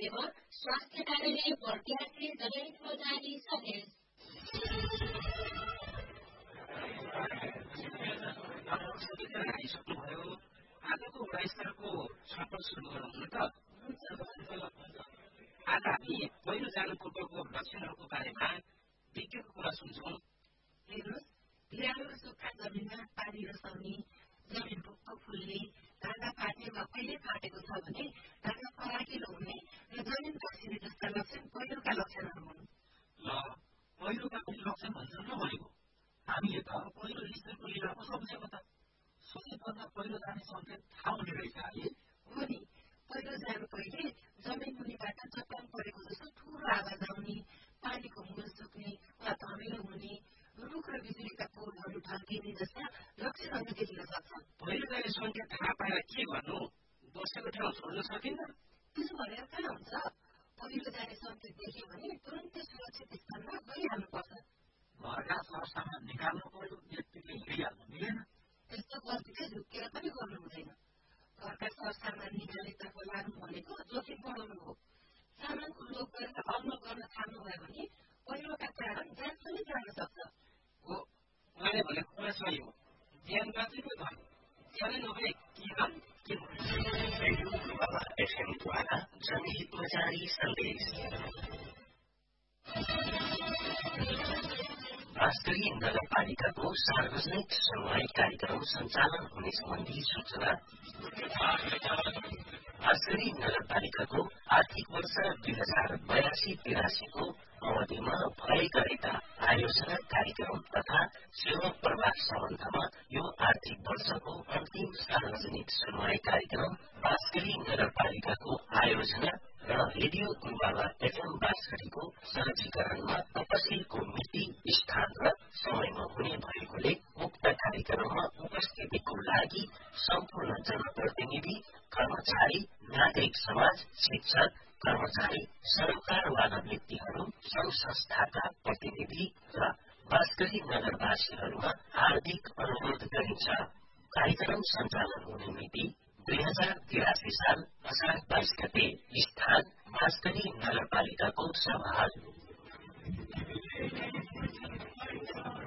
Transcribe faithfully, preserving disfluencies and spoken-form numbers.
कार्यमा स्वास्थ्य कार्यालय बर्दियासे जनहितमा जारी सन्देश। आजको वयस्करको छलफल सुरु गरौँ त। आज हामी पहिलो जानु पूर्वको लक्षणहरूको बारेमा विज्ञको कुरा सुन्छौँ। हेर्नुहोस्, बिरालो सुक्खा जमिनमा पानी रसाउने, जमिन ढुक्क फुल्ने, ढाँडा फाट्ने वा पहिले फाटेको छ भने ढाँडा फराकिलो हुने र जमिन पसिने जस्ता लक्षण पहिरोका लक्षणहरू हुन्। ल, पहिरोका पनि लक्षण भन्छन् र भनेको हामीले त पहिरो निस्केको लिएर पो सम्झेको त। सोचेभन्दा पहिरो जाने सङ्केत थाहा हुने रहेछ है। हो नि, पहिरो जानु पहिले जमिन मुनिबाट चट्टान परेको जस्तो ठुलो आवाज आउने, पानीको मुल सुक्ने वा धमिलो हुने, रुख र बिजुलीका पोलहरू ढल्किने जस्ता लक्षणहरू देखिन सक्छन्। पहिरो जाने सङ्केत थाहा पाएर के गर्नु? बसेको ठाउँ छोड्न सकिन्न? त्यसो भनेर कहाँ हुन्छ? पहिरो जाने सङ्केत देख्यो भने तुरन्तै सुरक्षित स्थानमा गइहाल्नुपर्छ। घरका सरसामान निकाल्नु पर्यो, यत्तिकै हिँडिहाल्नु मिलेन। त्यस्तो गल्तीले झुक्केर पनि गर्नु हुँदैन। घरका सरसामान निकाल्नेतर्फ लाग्नु भनेको जोखिम बढाउनु हो। सामानको लोभ गरेर अल्मल गर्न थाल्नुभयो भने पहिरोका कारण ज्यान पनि जान सक्छ। हो, उहाँले भनेको कुरा सही हो। ज्यान बाँचेको धन, ज्यानै नभए के धन के एफएमद्वारा जनहितमा जारी सन्देश। बाँसगढी नगरपालिकाको सार्वजनिक सुनवाई कार्यक्रम सञ्चालन हुने सम्बन्धी सूचना। बाँसगढी नगरपालिकाको आर्थिक वर्ष दुई हजार बयासी तिरासीको अवधिमा भए गरेका आयोजना कार्यक्रम तथा सेवा प्रवाह सम्बन्धमा यो आर्थिक वर्षको अन्तिम सार्वजनिक सुनवाई कार्यक्रम बाँसगढी नगरपालिकाको आयोजना र रेडियो गुम्बाला एफएम बाँसगढीको सहजीकरणमा तपसिलको मिति, स्थान र समयमा हुने भएकोले उक्त कार्यक्रममा उपस्थितिको लागि सम्पूर्ण जनप्रतिनिधि, कर्मचारी, नागरिक समाज, शिक्षक, कर्मचारी, सरोकारवाला व्यक्तिहरू, संघ संस्थाका प्रतिनिधि र बाँसगढी नगरवासीहरूमा हार्दिक अनुरोध गरिन्छ। कार्यक्रम सञ्चालन हुने मिति दुई हजार तिरासी साल असार बाइस गते। स्थान बाँसगढी नगरपालिकाको सभा।